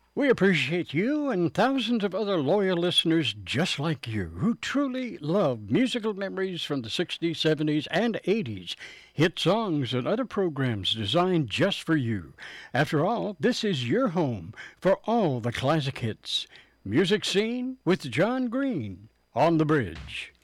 We appreciate you and thousands of other loyal listeners just like you who truly love musical memories from the 60s, 70s, and 80s, hit songs, and other programs designed just for you. After all, this is your home for all the classic hits. Music Scene with John Green on the bridge.